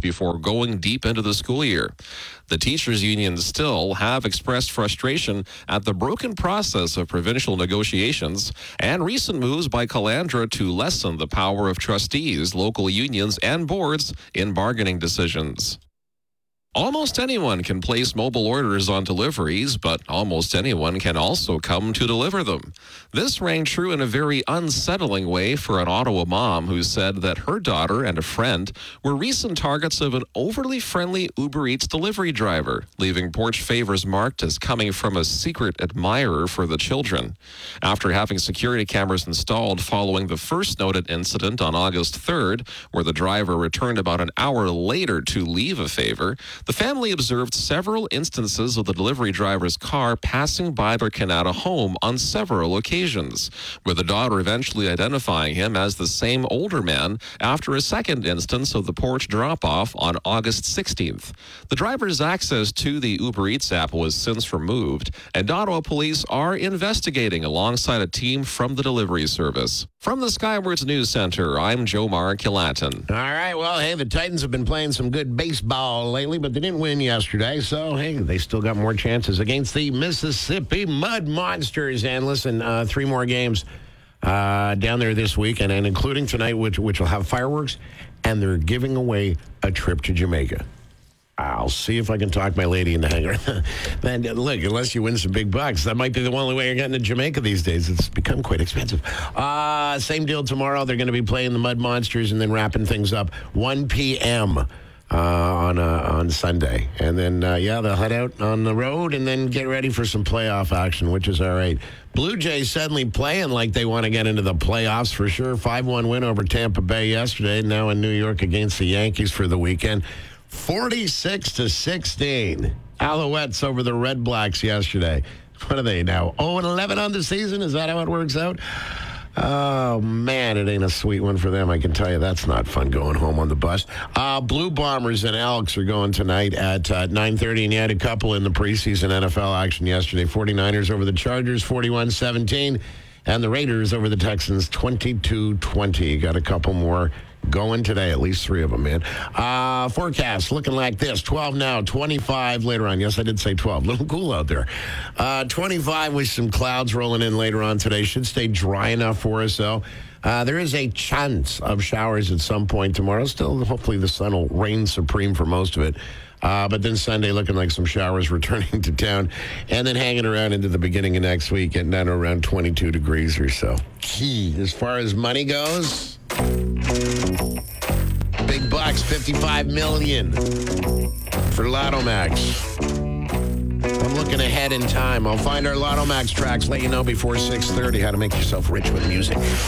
before going deep into the school year. The teachers' unions still have expressed frustration at the broken process of provincial negotiations and recent moves by Calandra to lessen the power of trustees, local unions, and boards in bargaining decisions. Almost anyone can place mobile orders on deliveries, but almost anyone can also come to deliver them. This rang true in a very unsettling way for an Ottawa mom who said that her daughter and a friend were recent targets of an overly friendly Uber Eats delivery driver, leaving porch favors marked as coming from a secret admirer for the children. After having security cameras installed following the first noted incident on August 3rd, where the driver returned about an hour later to leave a favor, the family observed several instances of the delivery driver's car passing by their Canada home on several occasions, with the daughter eventually identifying him as the same older man after a second instance of the porch drop-off on August 16th. The driver's access to the Uber Eats app was since removed, and Ottawa police are investigating alongside a team from the delivery service. From the Skywards News Center, I'm Jomar Kilatin. All right, well, hey, the Titans have been playing some good baseball lately, but they didn't win yesterday, so, hey, they still got more chances against the Mississippi Mud Monsters. And listen, 3 more games down there this weekend, and including tonight, which will have fireworks, and they're giving away a trip to Jamaica. I'll see if I can talk my lady into hanging. Man, look, unless you win some big bucks, that might be the only way you're getting to Jamaica these days. It's become quite expensive. Same deal tomorrow. They're going to be playing the Mud Monsters and then wrapping things up 1 p.m. On Sunday. And then, they'll head out on the road and then get ready for some playoff action, which is all right. Blue Jays suddenly playing like they want to get into the playoffs for sure. 5-1 win over Tampa Bay yesterday. Now in New York against the Yankees for the weekend. 46-16. Alouettes over the Red Blacks yesterday. What are they now? 0-11 on the season? Is that how it works out? Oh, man, it ain't a sweet one for them. I can tell you that's not fun going home on the bus. Blue Bombers and Elks are going tonight at 9:30, and you had a couple in the preseason NFL action yesterday. 49ers over the Chargers, 41-17, and the Raiders over the Texans, 22-20. Got a couple more going today, at least 3 of them, man. Forecast looking like this. 12 now, 25 later on. Yes, I did say 12. A little cool out there. 25 with some clouds rolling in later on today. Should stay dry enough for us, though. There is a chance of showers at some point tomorrow. Still, hopefully the sun will reign supreme for most of it. But then Sunday looking like some showers returning to town and then hanging around into the beginning of next week, getting down to around 22 degrees or so. As far as money goes, big bucks, $55 million for Lotto Max. I'm looking ahead in time. I'll find our Lotto Max tracks, let you know before 6:30 how to make yourself rich with music.